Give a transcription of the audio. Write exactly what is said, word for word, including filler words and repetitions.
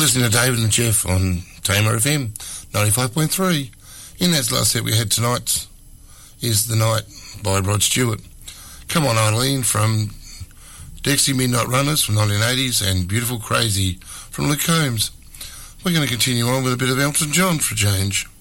listening to David and Jeff on Tamer F M ninety-five point three. In that last set we had tonight is The Night by Rod Stewart. Come On Eileen from Dexy Midnight Runners from nineteen eighties and Beautiful Crazy from Luke Combs. We're going to continue on with a bit of Elton John for a change.